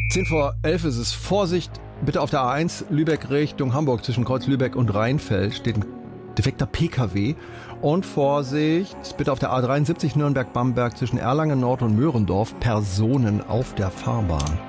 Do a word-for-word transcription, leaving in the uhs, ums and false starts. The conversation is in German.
Zehn vor elf ist es. Vorsicht, bitte auf der A eins Lübeck Richtung Hamburg zwischen Kreuz Lübeck und Rheinfeld steht ein defekter P K W. Und Vorsicht, bitte auf der A dreiundsiebzig Nürnberg-Bamberg zwischen Erlangen Nord und Möhrendorf Personen auf der Fahrbahn.